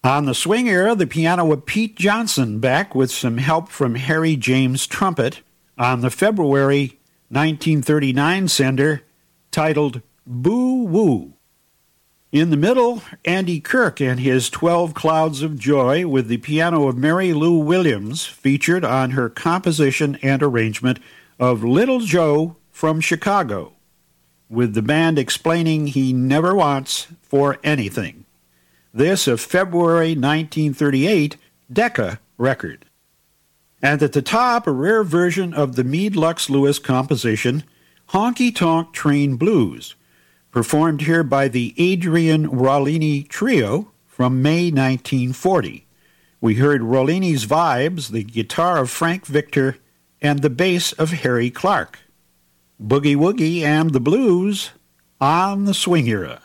On the swing era, the piano of Pete Johnson, back with some help from Harry James trumpet on the February 1939 sender titled Boo Woo. In the middle, Andy Kirk and his 12 Clouds of Joy with the piano of Mary Lou Williams featured on her composition and arrangement of Little Joe from Chicago, with the band explaining he never wants for anything. This a February 1938 Decca record. And at the top, a rare version of the Meade Lux Lewis composition, Honky Tonk Train Blues, performed here by the Adrian Rollini Trio from May 1940. We heard Rollini's vibes, the guitar of Frank Victor, and the bass of Harry Clark. Boogie Woogie and the Blues on the Swing Era.